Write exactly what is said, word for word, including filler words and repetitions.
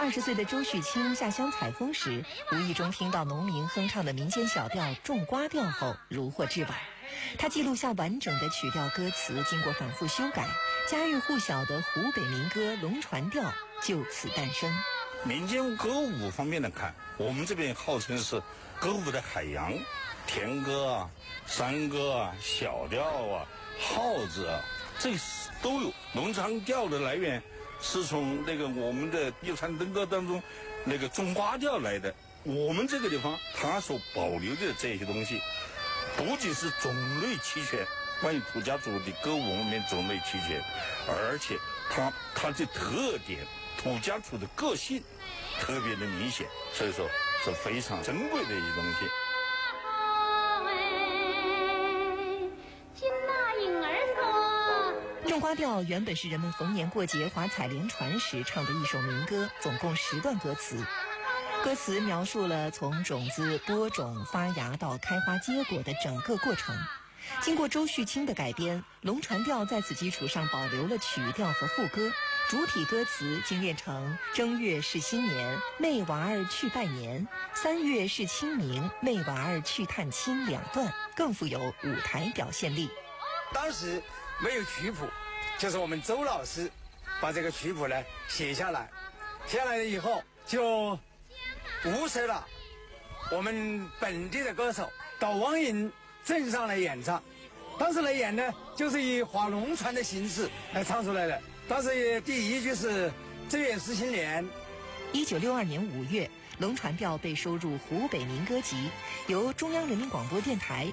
二十岁的周旭清下乡采风时，无意中听到农民哼唱的民间小调《种瓜调》后，如获至宝。他记录下完整的曲调歌词，经过反复修改，家喻户晓的湖北民歌《龙船调》就此诞生。 民间歌舞方面来看，我们这边号称是歌舞的海洋，田歌啊、山歌啊、小调啊、号子啊，这都有。龙船调的来源是从那个我们的一川灯歌当中那个种瓜调来的。我们这个地方它所保留的这些东西，不仅是种类齐全，关于土家族的歌舞方面种类齐全，而且它它的特点，土家族的个性特别的明显，所以说是非常珍贵的一些东西。 种瓜调原本是人们逢年过节划采莲船时唱的一首民歌，总共十段歌词。歌词描述了从种子播种发芽到开花结果的整个过程。经过周旭清的改编，龙船调在此基础上保留了曲调和副歌，主体歌词精炼成正月是新年，妹娃儿去拜年；三月是清明，妹娃儿去探亲两段，更富有舞台表现力。 当时没有曲谱，就是我们周老师把这个曲谱呢写下来，写下来以后就物色了我们本地的歌手到王营镇上来演唱。当时来演呢，就是以划龙船的形式来唱出来的。当时第一句是正月是新年。 一九六二年五月，龙船调被收入湖北民歌集，由中央人民广播电台